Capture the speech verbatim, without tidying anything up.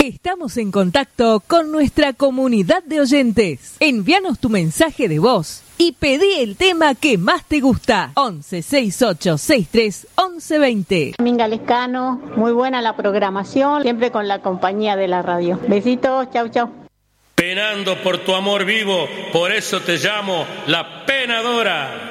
Estamos en contacto con nuestra comunidad de oyentes. Envíanos tu mensaje de voz y pedí el tema que más te gusta. once sesenta y ocho sesenta y tres once veinte. Minga Lescano, muy buena la programación, siempre con la compañía de la radio. Besitos, chau, chau. Penando por tu amor vivo, por eso te llamo la penadora.